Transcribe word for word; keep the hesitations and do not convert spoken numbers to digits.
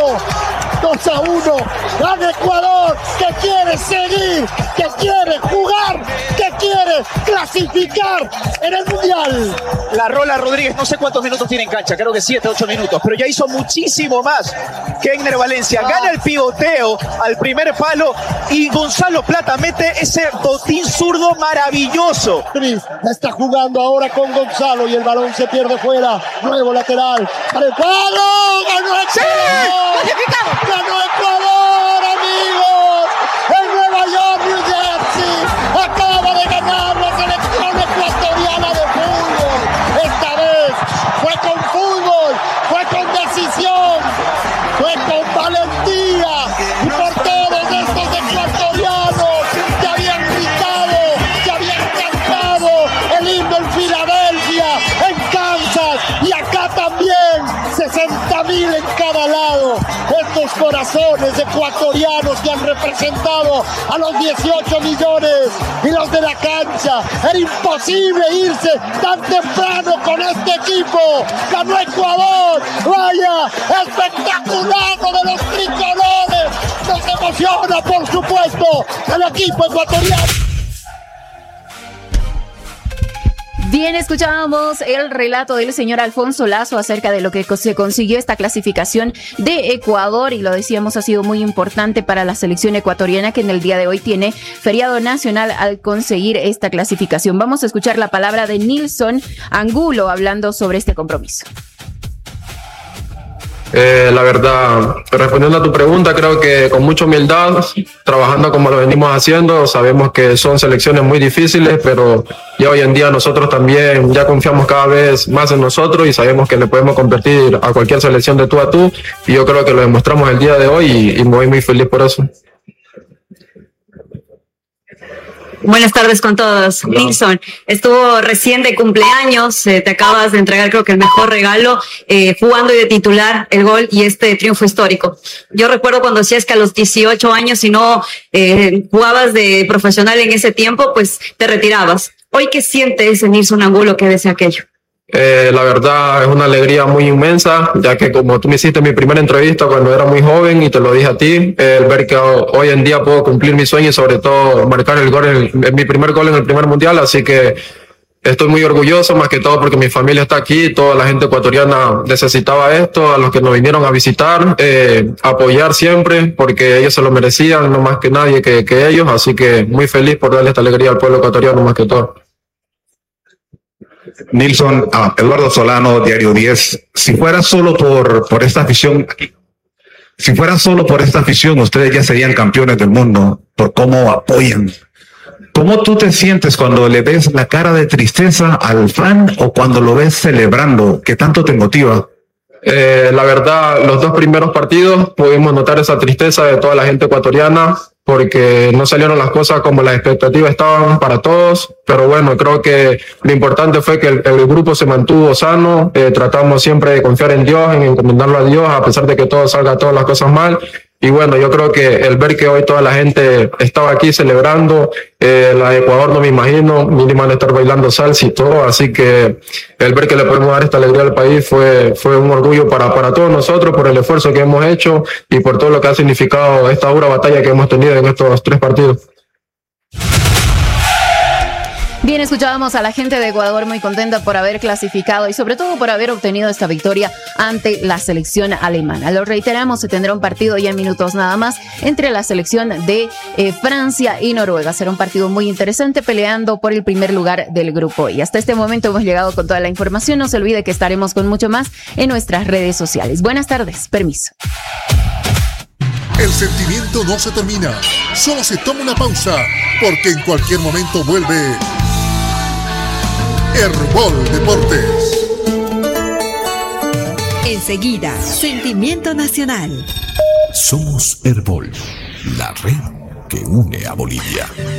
uno. dos a uno. Gana Ecuador, que quiere seguir, que quiere jugar, que quiere clasificar en el Mundial. La Rola Rodríguez, no sé cuántos minutos tiene en cancha, creo que siete, ocho minutos, pero ya hizo muchísimo más que Egner Valencia. Gana el pivoteo al primer palo y Gonzalo Plata mete ese botín zurdo maravilloso. Está jugando ahora con Gonzalo y el balón se pierde fuera. Nuevo lateral para el palo. ¡Ganó Ecuador! ¡Sí! ¡Ganó Ecuador, amigos! En Nueva York, New Jersey, acaba de ganar la selección ecuatoriana de fútbol. Esta vez fue con fútbol, fue con decisión, fue con valentía. Y por todos estos ecuatorianos que habían gritado, que habían cantado el himno en Filadelfia, en Kansas y acá también, sesenta mil en cada lado. Estos corazones ecuatorianos que han representado a los dieciocho millones y los de la cancha. Era imposible irse tan temprano con este equipo. Ganó Ecuador. Vaya, espectacular lo de los tricolores. Nos emociona, por supuesto, el equipo ecuatoriano. Bien, escuchábamos el relato del señor Alfonso Lazo acerca de lo que se consiguió esta clasificación de Ecuador, y lo decíamos, ha sido muy importante para la selección ecuatoriana, que en el día de hoy tiene feriado nacional al conseguir esta clasificación. Vamos a escuchar la palabra de Nilson Angulo hablando sobre este compromiso. Eh, la verdad, respondiendo a tu pregunta, creo que con mucha humildad, trabajando como lo venimos haciendo, sabemos que son selecciones muy difíciles, pero ya hoy en día nosotros también ya confiamos cada vez más en nosotros y sabemos que le podemos competir a cualquier selección de tú a tú, y yo creo que lo demostramos el día de hoy y, y me voy muy feliz por eso. Buenas tardes con todos. Hola. Nilson, estuvo recién de cumpleaños, eh, te acabas de entregar creo que el mejor regalo, eh, jugando y de titular el gol y este triunfo histórico. Yo recuerdo cuando decías que a los dieciocho años, si no eh, jugabas de profesional en ese tiempo, pues te retirabas. Hoy, ¿qué siente ese Nilson Angulo que desea aquello? Eh, la verdad es una alegría muy inmensa, ya que como tú me hiciste mi primera entrevista cuando era muy joven y te lo dije a ti, eh, el ver que hoy en día puedo cumplir mi sueño y sobre todo marcar el gol, en, en mi primer gol en el primer mundial, así que estoy muy orgulloso, más que todo porque mi familia está aquí, toda la gente ecuatoriana necesitaba esto, a los que nos vinieron a visitar, eh, apoyar siempre, porque ellos se lo merecían, no más que nadie que, que ellos, así que muy feliz por darle esta alegría al pueblo ecuatoriano más que todo. Nilson, ah, Eduardo Solano, Diario diez, si fuera solo por, por esta afición, si fuera solo por esta afición, ustedes ya serían campeones del mundo, por cómo apoyan. ¿Cómo tú te sientes cuando le ves la cara de tristeza al fan o cuando lo ves celebrando? ¿Qué tanto te motiva? Eh, la verdad, los dos primeros partidos pudimos notar esa tristeza de toda la gente ecuatoriana porque no salieron las cosas como las expectativas estaban para todos, pero bueno, creo que lo importante fue que el, el grupo se mantuvo sano, eh, tratamos siempre de confiar en Dios, en encomendarlo a Dios, a pesar de que todo salga, todas las cosas mal. Y bueno, yo creo que el ver que hoy toda la gente estaba aquí celebrando, eh, la de Ecuador no me imagino, mínimo van a estar bailando salsa y todo, así que el ver que le podemos dar esta alegría al país fue, fue un orgullo para, para todos nosotros por el esfuerzo que hemos hecho y por todo lo que ha significado esta dura batalla que hemos tenido en estos tres partidos. Bien, escuchábamos a la gente de Ecuador muy contenta por haber clasificado y sobre todo por haber obtenido esta victoria ante la selección alemana. Lo reiteramos, se tendrá un partido ya en minutos nada más entre la selección de eh, Francia y Noruega. Será un partido muy interesante peleando por el primer lugar del grupo. Y hasta este momento hemos llegado con toda la información. No se olvide que estaremos con mucho más en nuestras redes sociales. Buenas tardes, permiso. El sentimiento no se termina, solo se toma una pausa, porque en cualquier momento vuelve Herbol Deportes. Enseguida, Sentimiento Nacional. Somos Herbol, la red que une a Bolivia.